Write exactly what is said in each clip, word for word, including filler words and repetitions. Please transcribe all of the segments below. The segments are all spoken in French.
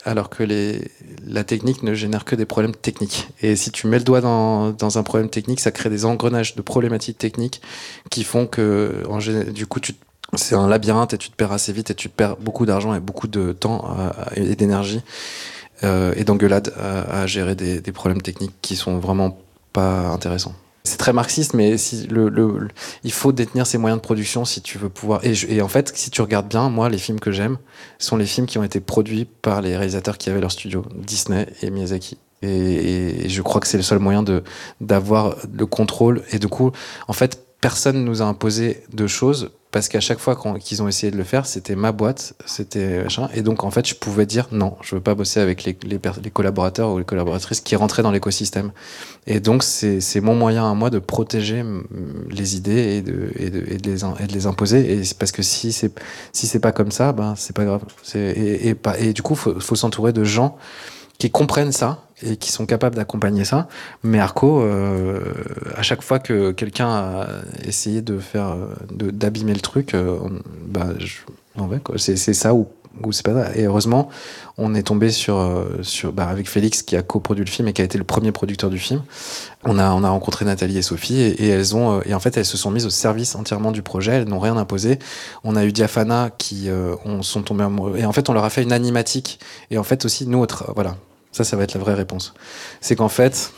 alors que les, la technique ne génère que des problèmes techniques. Et si tu mets le doigt dans, dans un problème technique, ça crée des engrenages de problématiques techniques qui font que, en, du coup, tu, c'est un labyrinthe et tu te perds assez vite et tu perds beaucoup d'argent et beaucoup de temps à, à, et d'énergie euh, et d'engueulade à, à gérer des, des problèmes techniques qui sont vraiment pas intéressants. C'est très marxiste, mais si le, le, le, il faut détenir ses moyens de production si tu veux pouvoir. Et, je, et en fait, si tu regardes bien, moi, les films que j'aime sont les films qui ont été produits par les réalisateurs qui avaient leur studio, Disney et Miyazaki. Et, et, et je crois que c'est le seul moyen de d'avoir le contrôle. Et du coup, en fait, personne nous a imposé de choses parce qu'à chaque fois qu'ils ont essayé de le faire, c'était ma boîte, c'était machin. Et donc, en fait, je pouvais dire non, je veux pas bosser avec les, les, les collaborateurs ou les collaboratrices qui rentraient dans l'écosystème. Et donc, c'est, c'est mon moyen à moi de protéger les idées et de, et de, et de, les, et de les imposer. Et c'est parce que si c'est, si c'est pas comme ça, ben, c'est pas grave. C'est, et, et, pas, et du coup, faut, faut s'entourer de gens qui comprennent ça et qui sont capables d'accompagner ça. Mais Arco, euh, à chaque fois que quelqu'un a essayé de faire, de, d'abîmer le truc, euh, on, bah, je, en vrai, quoi. C'est, c'est ça ou, ou c'est pas ça. Et heureusement, on est tombé sur, sur, bah, avec Félix qui a coproduit le film et qui a été le premier producteur du film. On a, on a rencontré Nathalie et Sophie et, et elles ont, et en fait, elles se sont mises au service entièrement du projet. Elles n'ont rien imposé. On a eu Diafana qui, euh, on sont tombés amoureux. Et en fait, on leur a fait une animatique. Et en fait, aussi, nous, autres, voilà. Ça, ça va être la vraie réponse. C'est qu'en fait,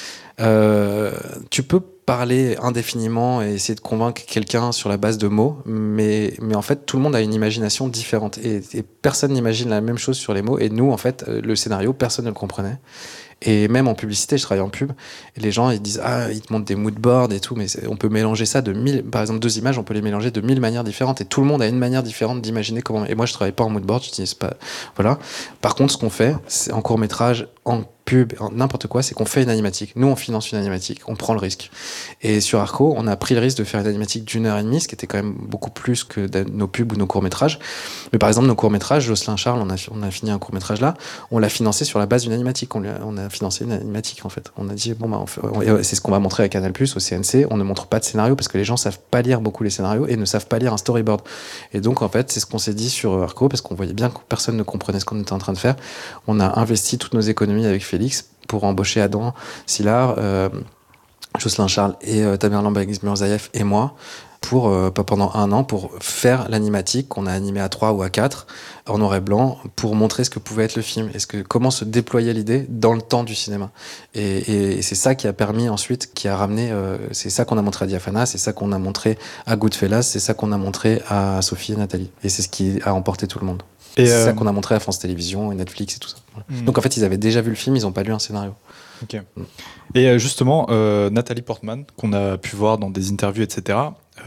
euh, tu peux parler indéfiniment et essayer de convaincre quelqu'un sur la base de mots, mais, mais en fait, tout le monde a une imagination différente. Et, et personne n'imagine la même chose sur les mots. Et nous, en fait, le scénario, personne ne le comprenait. Et même en publicité, je travaille en pub, et les gens ils disent ah ils te montrent des moodboards et tout, mais on peut mélanger ça de mille, par exemple deux images, on peut les mélanger de mille manières différentes, et tout le monde a une manière différente d'imaginer comment. Et moi je travaille pas en moodboard, je dis c'est pas voilà. Par contre ce qu'on fait, c'est en court métrage, en pub, n'importe quoi, c'est qu'on fait une animatique. Nous on finance une animatique, on prend le risque. Et sur Arco, on a pris le risque de faire une animatique d'une heure et demie, ce qui était quand même beaucoup plus que nos pubs ou nos courts métrages. Mais par exemple nos courts métrages, Jocelyn Charles, on a on a fini un court métrage là, on l'a financé sur la base d'une animatique. On, on a financé une animatique en fait. On a dit bon bah on fait, on, c'est ce qu'on va montrer à Canal+, au C N C. On ne montre pas de scénario parce que les gens savent pas lire beaucoup les scénarios et ne savent pas lire un storyboard. Et donc en fait c'est ce qu'on s'est dit sur Arco parce qu'on voyait bien que personne ne comprenait ce qu'on était en train de faire. On a investi toutes nos économies avec Félix pour embaucher Adam Sillard, euh, Jocelyn Charles et euh, Tamer Lambax-Murzaïev et moi pour euh, pas pendant un an pour faire l'animatique qu'on a animé à trois ou à quatre en noir et blanc pour montrer ce que pouvait être le film et ce que comment se déployait l'idée dans le temps du cinéma et, et, et c'est ça qui a permis ensuite qui a ramené euh, c'est ça qu'on a montré à Diafana, c'est ça qu'on a montré à Goodfellas, c'est ça qu'on a montré à Sophie et Nathalie et c'est ce qui a emporté tout le monde et c'est euh... ça qu'on a montré à France Télévisions et Netflix et tout ça voilà. mmh. Donc en fait ils avaient déjà vu le film, ils n'ont pas lu un scénario. Ok. mmh. Et justement euh, Nathalie Portman qu'on a pu voir dans des interviews etc.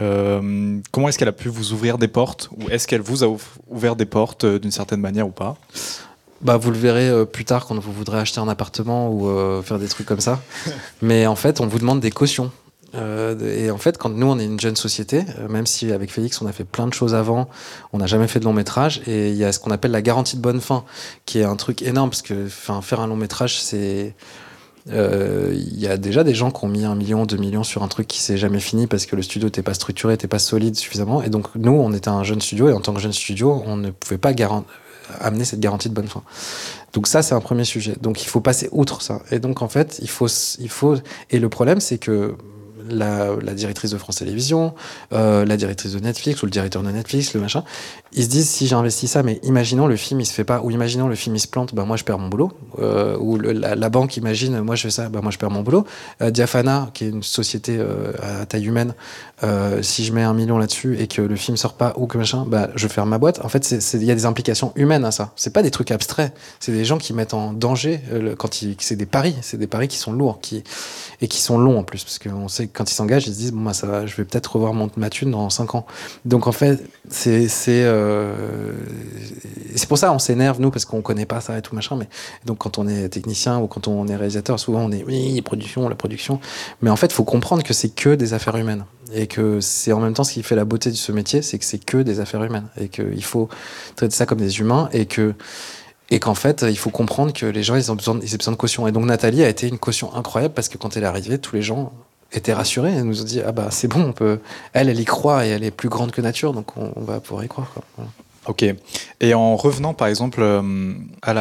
Euh, comment est-ce qu'elle a pu vous ouvrir des portes ou est-ce qu'elle vous a ouvert des portes euh, d'une certaine manière ou pas? Bah, vous le verrez euh, plus tard quand vous voudrez acheter un appartement ou euh, faire des trucs comme ça. Mais en fait, on vous demande des cautions. Euh, et en fait, quand nous, on est une jeune société, euh, même si avec Félix, on a fait plein de choses avant, on n'a jamais fait de long métrage. Et il y a ce qu'on appelle la garantie de bonne fin, qui est un truc énorme parce que faire un long métrage, c'est... Il euh, y a déjà des gens qui ont mis un million, deux millions sur un truc qui s'est jamais fini parce que le studio n'était pas structuré, n'était pas solide suffisamment. Et donc nous, on était un jeune studio et en tant que jeune studio, on ne pouvait pas garan- amener cette garantie de bonne fin. Donc ça, c'est un premier sujet. Donc il faut passer outre ça. Et donc en fait, il faut, il faut. Et le problème, c'est que la, la directrice de France Télévisions, euh, la directrice de Netflix ou le directeur de Netflix, le machin, ils se disent si j'investis ça, mais imaginons le film il se fait pas, ou imaginons le film il se plante, ben moi je perds mon boulot, euh, ou le, la, la banque imagine moi je fais ça, ben moi je perds mon boulot. Euh, Diafana, qui est une société euh, à taille humaine, euh, si je mets un million là-dessus et que le film sort pas ou que machin, ben je ferme ma boîte. En fait, il y a des implications humaines à ça. C'est pas des trucs abstraits, c'est des gens qui mettent en danger euh, le, quand ils, c'est des paris, c'est des paris qui sont lourds, qui et qui sont longs en plus, parce qu'on sait que quand ils s'engagent, ils se disent bon bah ça va, je vais peut-être revoir mon, ma thune dans cinq ans. Donc en fait, c'est c'est euh, c'est pour ça on s'énerve nous parce qu'on connaît pas ça et tout machin. Mais donc quand on est technicien ou quand on est réalisateur, souvent on est oui production, la production. Mais en fait, faut comprendre que c'est que des affaires humaines et que c'est en même temps ce qui fait la beauté de ce métier, c'est que c'est que des affaires humaines et qu'il faut traiter ça comme des humains et que Et qu'en fait, il faut comprendre que les gens, ils ont besoin, ils ont besoin de caution. Et donc, Nathalie a été une caution incroyable parce que quand elle est arrivée, tous les gens étaient rassurés. Elle nous ont dit, ah bah, c'est bon, on peut. Elle, elle y croit et elle est plus grande que nature, donc on, on va pouvoir y croire, quoi. Voilà. Ok. Et en revenant, par exemple, euh, à la